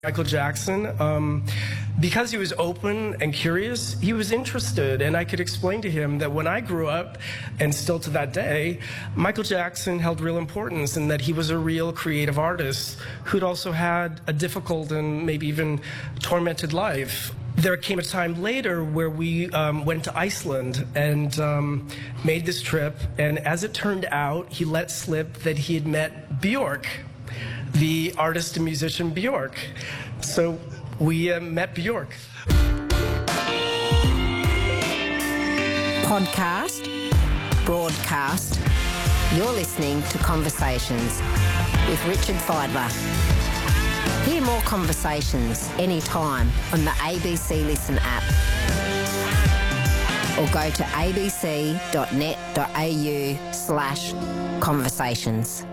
Michael Jackson, because he was open and curious, he was interested, and I could explain to him that when I grew up, and still to that day, Michael Jackson held real importance and that he was a real creative artist who'd also had a difficult and maybe even tormented life. There came a time later where we went to Iceland and made this trip, and as it turned out, he let slip that he had met Bjork, the artist and musician Bjork. So we met Bjork. Podcast, broadcast. You're listening to Conversations with Richard Fidler. Hear more conversations anytime on the ABC Listen app or go to abc.net.au/conversations.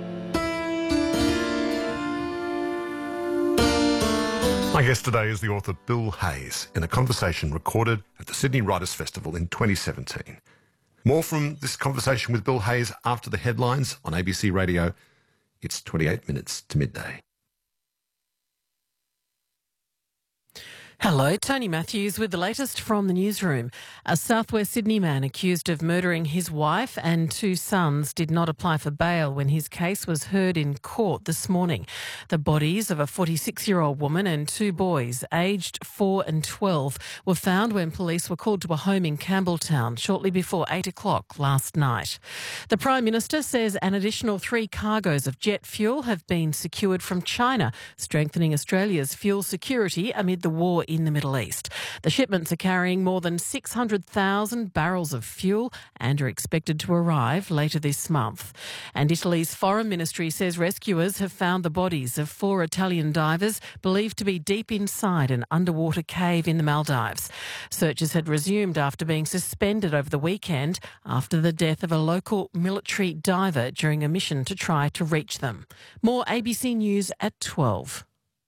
My guest today is the author Bill Hayes in a conversation recorded at the Sydney Writers' Festival in 2017. More from this conversation with Bill Hayes after the headlines on ABC Radio. It's 28 minutes to midday. Hello, Tony Matthews with the latest from the newsroom. A southwest Sydney man accused of murdering his wife and two sons did not apply for bail when his case was heard in court this morning. The bodies of a 46-year-old woman and two boys, aged 4 and 12, were found when police were called to a home in Campbelltown shortly before 8 o'clock last night. The Prime Minister says an additional 3 cargoes of jet fuel have been secured from China, strengthening Australia's fuel security amid the war in the Middle East. The shipments are carrying more than 600,000 barrels of fuel and are expected to arrive later this month. And Italy's foreign ministry says rescuers have found the bodies of 4 Italian divers believed to be deep inside an underwater cave in the Maldives. Searches had resumed after being suspended over the weekend after the death of a local military diver during a mission to try to reach them. More ABC News at 12.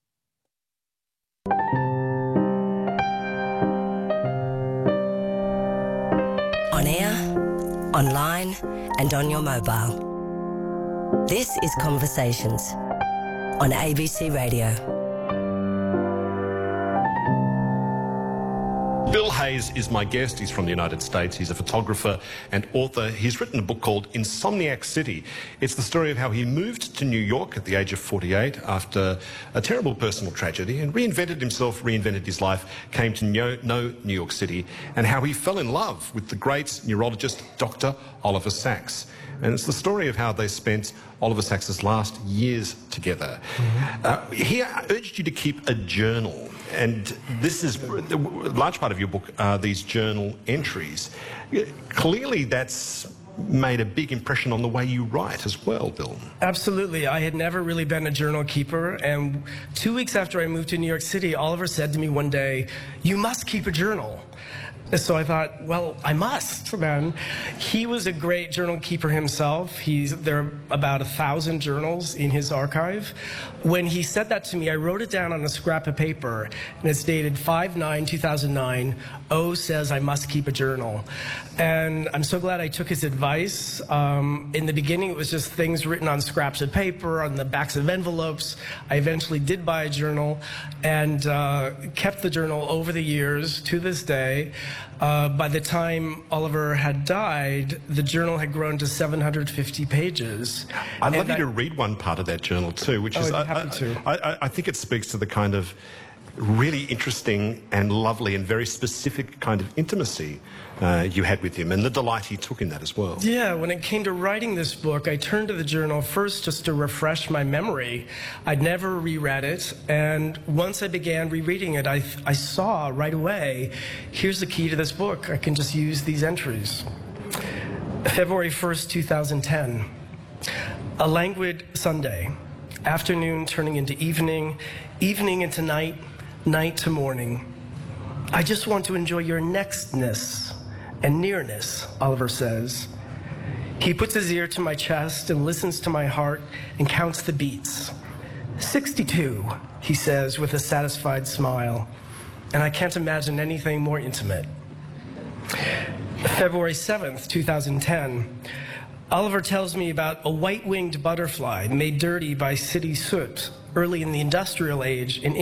On air, online and on your mobile. This is Conversations on ABC Radio. Bill Hayes is my guest. He's from the United States. He's a photographer and author. He's written a book called Insomniac City. It's the story of how he moved to New York at the age of 48 after a terrible personal tragedy and reinvented himself, reinvented his life, came to know New York City, and how he fell in love with the great neurologist Dr. Oliver Sacks. And it's the story of how they spent Oliver Sacks's last years together. Mm-hmm. He urged you to keep a journal, and this is a large part of your book are these journal entries. Clearly that's made a big impression on the way you write as well, Bill. Absolutely. I had never really been a journal keeper, and 2 weeks after I moved to New York City, Oliver said to me one day, "You must keep a journal." So I thought, well, I must, man. He was a great journal keeper himself. There are about 1,000 journals in his archive. When he said that to me, I wrote it down on a scrap of paper, and it's dated 5/9/2009. O says I must keep a journal. And I'm so glad I took his advice. In the beginning, it was just things written on scraps of paper, on the backs of envelopes. I eventually did buy a journal and kept the journal over the years to this day. By the time Oliver had died, the journal had grown to 750 pages. I'd love you to read one part of that journal too, which is, I think it speaks to the kind of really interesting and lovely and very specific kind of intimacy you had with him and the delight he took in that as well. Yeah, when it came to writing this book, I turned to the journal first just to refresh my memory. I'd never reread it, and once I began rereading it, I saw right away, here's the key to this book. I can just use these entries. February 1st, 2010. A languid Sunday. Afternoon turning into evening, evening into night, night to morning. I just want to enjoy your nextness and nearness, Oliver says. He puts his ear to my chest and listens to my heart and counts the beats. 62, he says with a satisfied smile, and I can't imagine anything more intimate. February 7th, 2010. Oliver tells me about a white-winged butterfly made dirty by city soot early in the industrial age in